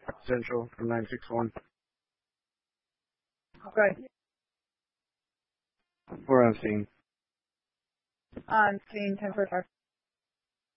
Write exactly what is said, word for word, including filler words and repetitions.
Central from nine six one. Okay. We're on scene. On scene, ten for